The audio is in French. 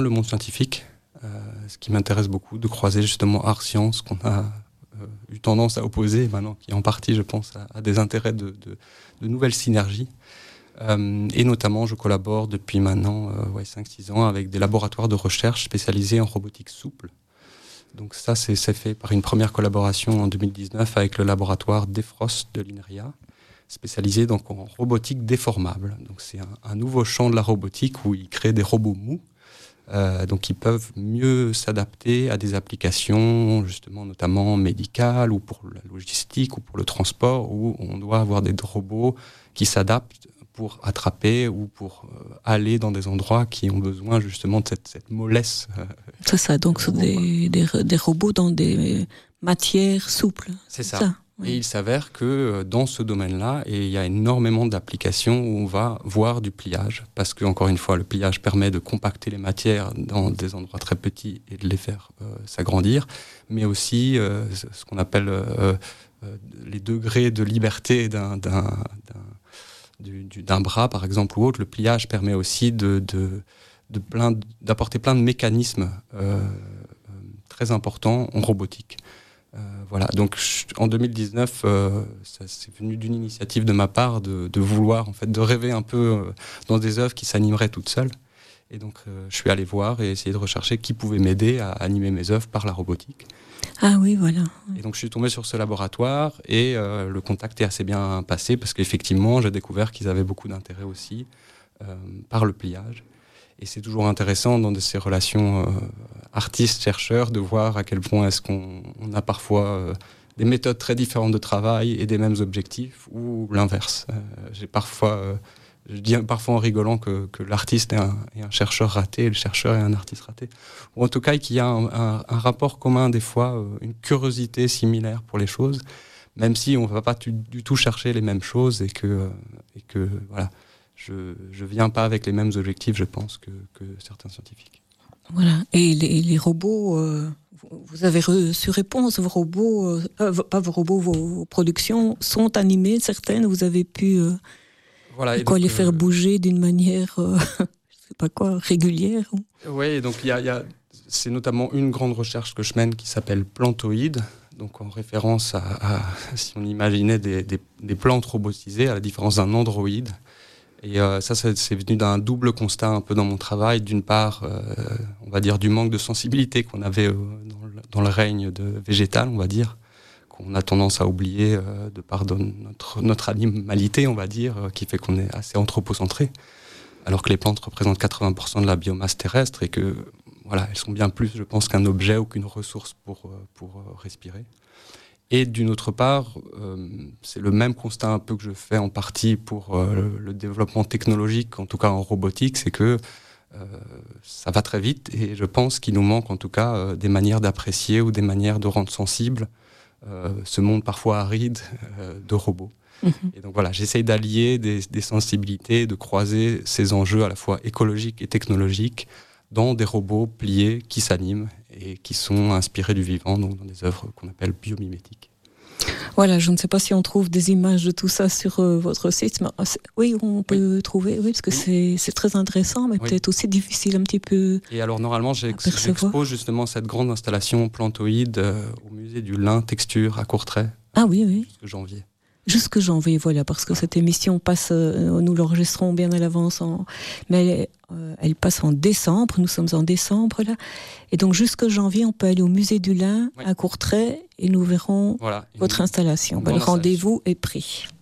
Le monde scientifique, ce qui m'intéresse beaucoup, de croiser justement art-science qu'on a eu tendance à opposer maintenant, qui en partie, je pense, a des intérêts de nouvelles synergies. Et notamment, je collabore depuis maintenant 5-6 ans avec des laboratoires de recherche spécialisés en robotique souple. Donc ça, c'est fait par une première collaboration en 2019 avec le laboratoire Defrost de l'INRIA, spécialisé donc en robotique déformable. Donc c'est un nouveau champ de la robotique où ils créent des robots mous, donc qui peuvent mieux s'adapter à des applications justement notamment médicales ou pour la logistique ou pour le transport, où on doit avoir des robots qui s'adaptent pour attraper ou pour aller dans des endroits qui ont besoin justement de cette mollesse. C'est ça, donc c'est des robots dans des matières souples. C'est ça. Oui. Et il s'avère que dans ce domaine-là, il y a énormément d'applications où on va voir du pliage, parce que encore une fois, le pliage permet de compacter les matières dans des endroits très petits et de les faire s'agrandir, mais aussi ce qu'on appelle les degrés de liberté d'un bras, par exemple, ou autre. Le pliage permet aussi d'apporter plein de mécanismes très importants en robotique. Voilà. Donc en 2019, ça c'est venu d'une initiative de ma part de vouloir, en fait, de rêver un peu dans des œuvres qui s'animeraient toutes seules. Et donc je suis allé voir et essayer de rechercher qui pouvait m'aider à animer mes œuvres par la robotique. Ah oui, voilà. Et donc je suis tombé sur ce laboratoire et le contact est assez bien passé parce qu'effectivement j'ai découvert qu'ils avaient beaucoup d'intérêt aussi par le pliage. Et c'est toujours intéressant dans ces relations artistes-chercheurs de voir à quel point est-ce qu'on a parfois des méthodes très différentes de travail et des mêmes objectifs, ou l'inverse. Je dis parfois en rigolant que l'artiste est un chercheur raté et le chercheur est un artiste raté. Ou en tout cas qu'il y a un rapport commun des fois, une curiosité similaire pour les choses, même si on ne va pas du tout chercher les mêmes choses et que voilà. Je viens pas avec les mêmes objectifs, je pense, que certains scientifiques. Voilà. Et les robots, vous avez reçu réponse, vos robots, pas vos robots, vos productions sont animées, certaines, vous avez pu les faire bouger d'une manière, je sais pas quoi, régulière. Oui, donc c'est notamment une grande recherche que je mène qui s'appelle Plantoïdes, donc en référence à si on imaginait des plantes robotisées, à la différence d'un androïde. Et ça, c'est venu d'un double constat un peu dans mon travail. D'une part, on va dire du manque de sensibilité qu'on avait dans le règne végétal, on va dire, qu'on a tendance à oublier de par notre animalité, on va dire, qui fait qu'on est assez anthropocentré, alors que les plantes représentent 80% de la biomasse terrestre et que voilà, elles sont bien plus, je pense, qu'un objet ou qu'une ressource pour respirer. Et d'une autre part, c'est le même constat un peu que je fais en partie pour le développement technologique, en tout cas en robotique, c'est que ça va très vite et je pense qu'il nous manque en tout cas des manières d'apprécier ou des manières de rendre sensible ce monde parfois aride de robots. Et donc voilà, j'essaye d'allier des sensibilités, de croiser ces enjeux à la fois écologiques et technologiques dans des robots pliés qui s'animent et qui sont inspirés du vivant, donc dans des œuvres qu'on appelle biomimétiques. Voilà, je ne sais pas si on trouve des images de tout ça sur votre site. Mais, oui, on peut trouver, oui, parce que c'est très intéressant, mais peut-être aussi difficile un petit peu. Et alors normalement, j'expose justement cette grande installation Plantoïde au musée du lin texture à Courtrai. Ah oui. Jusque janvier. Jusque janvier, voilà, parce que cette émission passe, nous l'enregistrons bien à l'avance, mais elle passe en décembre, nous sommes en décembre là, et donc jusque janvier, on peut aller au musée du lin à Courtrai et nous verrons votre installation. Le rendez-vous est pris.